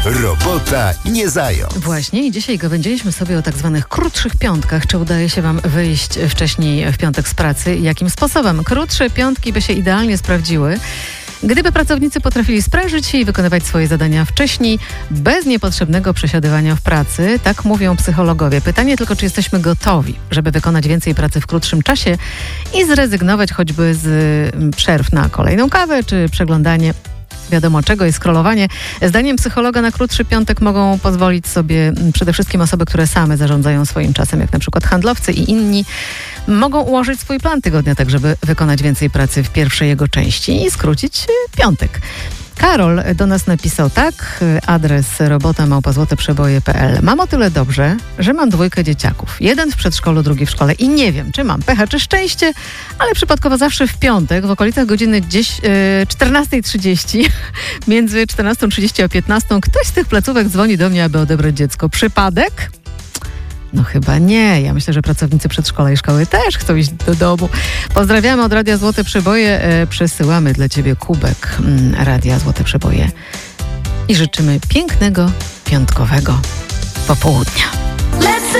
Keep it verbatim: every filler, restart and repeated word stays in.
Robota nie zając. Właśnie i dzisiaj gawędziliśmy sobie o tak zwanych krótszych piątkach. Czy udaje się wam wyjść wcześniej w piątek z pracy i jakim sposobem? Krótsze piątki by się idealnie sprawdziły, gdyby pracownicy potrafili sprężyć się i wykonywać swoje zadania wcześniej, bez niepotrzebnego przesiadywania w pracy. Tak mówią psychologowie. Pytanie tylko, czy jesteśmy gotowi, żeby wykonać więcej pracy w krótszym czasie i zrezygnować choćby z przerw na kolejną kawę, czy przeglądanie wiadomo czego i scrollowanie. Zdaniem psychologa na krótszy piątek mogą pozwolić sobie przede wszystkim osoby, które same zarządzają swoim czasem, jak na przykład handlowcy i inni. Mogą ułożyć swój plan tygodnia tak, żeby wykonać więcej pracy w pierwszej jego części i skrócić piątek. Karol do nas napisał tak, adres robota małpa złote przeboje kropka pe el. Mam o tyle dobrze, że mam dwójkę dzieciaków. Jeden w przedszkolu, drugi w szkole i nie wiem, czy mam pecha, czy szczęście, ale przypadkowo zawsze w piątek, w okolicach godziny gdzieś yy, czternasta trzydzieści, między czternastą trzydzieści a piętnastą, ktoś z tych placówek dzwoni do mnie, aby odebrać dziecko. Przypadek? No chyba nie. Ja myślę, że pracownicy przedszkola i szkoły też chcą iść do domu. Pozdrawiamy od Radia Złote Przeboje. E, przesyłamy dla ciebie kubek mm, Radia Złote Przeboje i życzymy pięknego, piątkowego popołudnia.